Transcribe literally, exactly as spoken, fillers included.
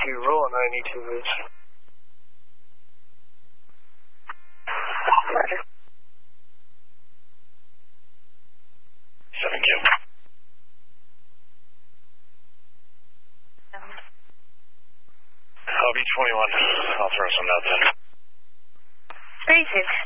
ninety-two, roll ninety-two, please. Roger. seven Q. Um, I'll be twenty-one. I'll throw some notes in. Basic.